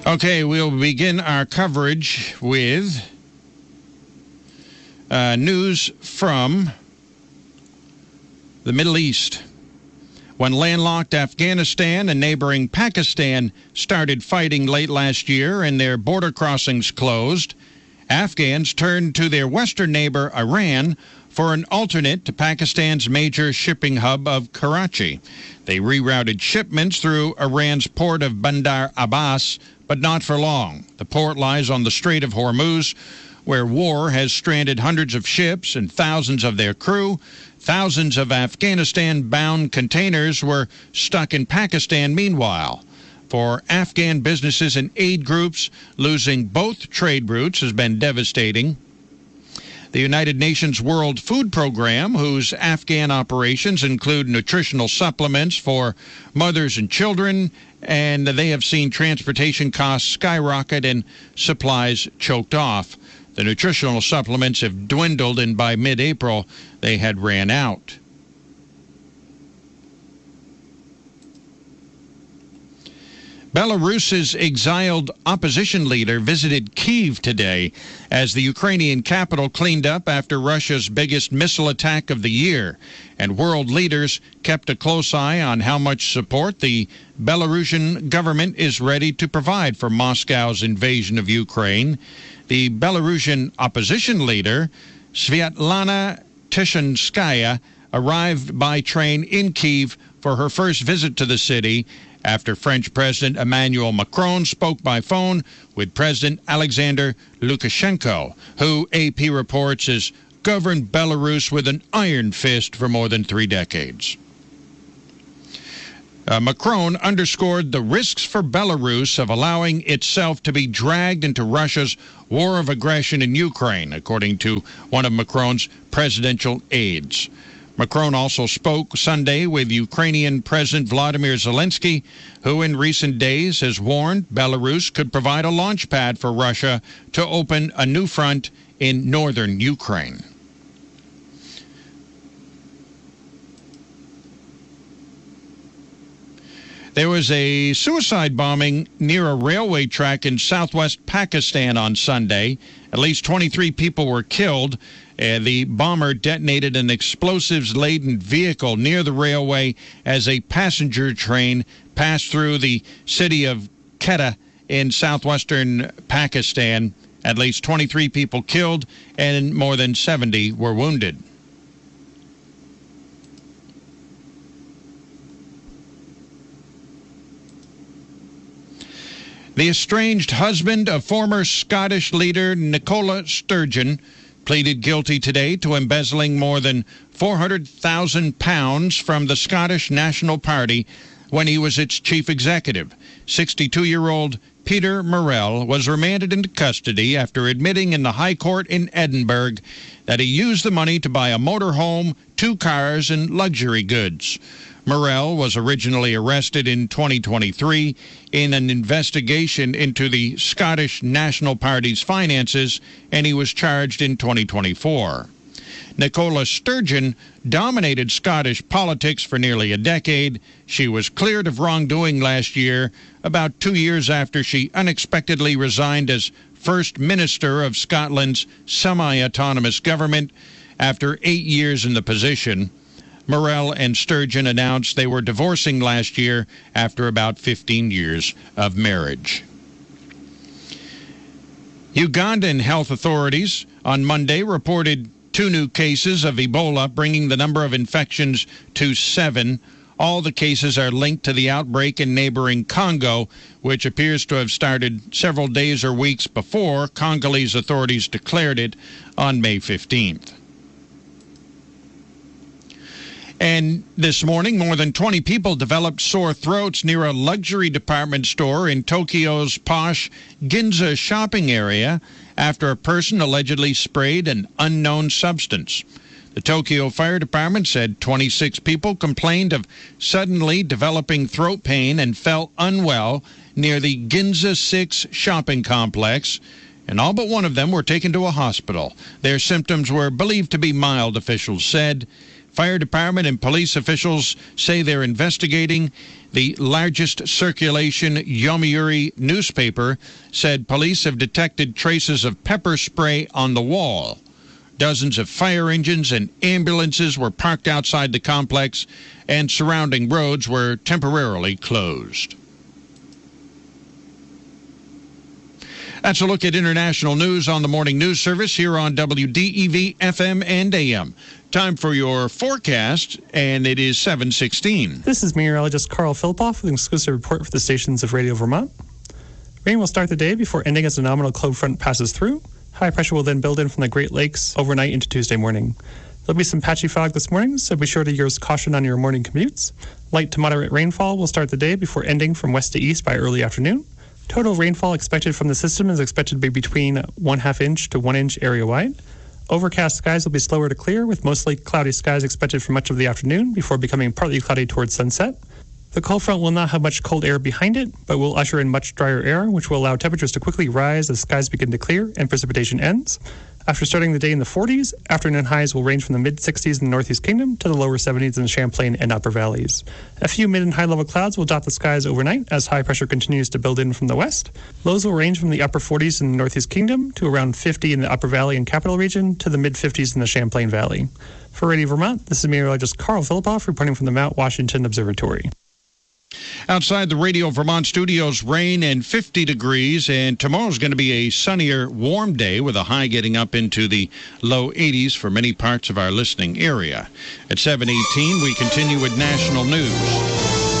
Okay, we'll begin our coverage with news from the Middle East. When landlocked Afghanistan and neighboring Pakistan started fighting late last year and their border crossings closed, Afghans turned to their western neighbor Iran for an alternate to Pakistan's major shipping hub of Karachi. They rerouted shipments through Iran's port of Bandar Abbas, but not for long. The port lies on the Strait of Hormuz, where war has stranded hundreds of ships and thousands of their crew. Thousands of Afghanistan-bound containers were stuck in Pakistan meanwhile. For Afghan businesses and aid groups, losing both trade routes has been devastating. The United Nations World Food Program, whose Afghan operations include nutritional supplements for mothers and children, and they have seen transportation costs skyrocket and supplies choked off. The nutritional supplements have dwindled, and by mid-April, they had ran out. Belarus's exiled opposition leader visited Kyiv today as the Ukrainian capital cleaned up after Russia's biggest missile attack of the year, and world leaders kept a close eye on how much support the Belarusian government is ready to provide for Moscow's invasion of Ukraine. The Belarusian opposition leader, Sviatlana Tishanskyy, arrived by train in Kyiv for her first visit to the city after French President Emmanuel Macron spoke by phone with President Alexander Lukashenko, who AP reports has governed Belarus with an iron fist for more than 3 decades. Macron underscored the risks for Belarus of allowing itself to be dragged into Russia's war of aggression in Ukraine, according to one of Macron's presidential aides. Macron also spoke Sunday with Ukrainian President Vladimir Zelensky, who in recent days has warned Belarus could provide a launch pad for Russia to open a new front in northern Ukraine. There was a suicide bombing near a railway track in southwest Pakistan on Sunday. At least 23 people were killed. The bomber detonated an explosives-laden vehicle near the railway as a passenger train passed through the city of Quetta in southwestern Pakistan. At least 23 people killed and more than 70 were wounded. The estranged husband of former Scottish leader Nicola Sturgeon pleaded guilty today to embezzling more than £400,000 from the Scottish National Party when he was its chief executive. 62-year-old Peter Murrell was remanded into custody after admitting in the High Court in Edinburgh that he used the money to buy a motorhome, 2 cars, and luxury goods. Murrell was originally arrested in 2023 in an investigation into the Scottish National Party's finances, and he was charged in 2024. Nicola Sturgeon dominated Scottish politics for nearly a decade. She was cleared of wrongdoing last year, about 2 years after she unexpectedly resigned as First Minister of Scotland's semi-autonomous government after 8 years in the position. Murrell and Sturgeon announced they were divorcing last year after about 15 years of marriage. Ugandan health authorities on Monday reported 2 new cases of Ebola, bringing the number of infections to 7. All the cases are linked to the outbreak in neighboring Congo, which appears to have started several days or weeks before Congolese authorities declared it on May 15th. And this morning, more than 20 people developed sore throats near a luxury department store in Tokyo's posh Ginza shopping area after a person allegedly sprayed an unknown substance. The Tokyo Fire Department said 26 people complained of suddenly developing throat pain and felt unwell near the Ginza 6 shopping complex, and all but one of them were taken to a hospital. Their symptoms were believed to be mild, officials said. Fire department and police officials say they're investigating. The largest circulation Yomiuri newspaper said police have detected traces of pepper spray on the wall. Dozens of fire engines and ambulances were parked outside the complex, and surrounding roads were temporarily closed. That's a look at international news on the Morning News Service here on WDEV FM and AM. Time for your forecast, and it is 7:16. This is meteorologist Carl Philpoff with an exclusive report for the stations of Radio Vermont. Rain will start the day before ending as a nominal cloud front passes through. High pressure will then build in from the Great Lakes overnight into Tuesday morning. There'll be some patchy fog this morning, so be sure to use caution on your morning commutes. Light to moderate rainfall will start the day before ending from west to east by early afternoon. Total rainfall expected from the system is expected to be between 1/2 inch to 1 inch area-wide. Overcast skies will be slower to clear, with mostly cloudy skies expected for much of the afternoon before becoming partly cloudy towards sunset. The cold front will not have much cold air behind it, but will usher in much drier air, which will allow temperatures to quickly rise as skies begin to clear and precipitation ends. After starting the day in the 40s, afternoon highs will range from the mid-60s in the Northeast Kingdom to the lower 70s in the Champlain and Upper Valleys. A few mid- and high-level clouds will dot the skies overnight as high pressure continues to build in from the west. Lows will range from the upper 40s in the Northeast Kingdom to around 50 in the Upper Valley and Capital Region to the mid-50s in the Champlain Valley. For Radio Vermont, this is meteorologist Carl Philpoff reporting from the Mount Washington Observatory. Outside the Radio Vermont studios, rain and 50 degrees, and tomorrow's going to be a sunnier, warm day with a high getting up into the low 80s for many parts of our listening area. At 7:18, we continue with national news.